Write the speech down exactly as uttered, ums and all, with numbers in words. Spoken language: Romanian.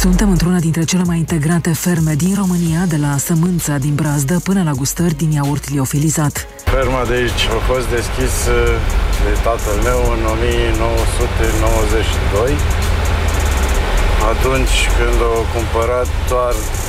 Suntem într-una dintre cele mai integrate ferme din România, de la sămânța din brazdă până la gustări din iaurt liofilizat. Ferma de aici a fost deschisă de tatăl meu în o mie nouă sute nouăzeci și doi, atunci când a cumpărat doar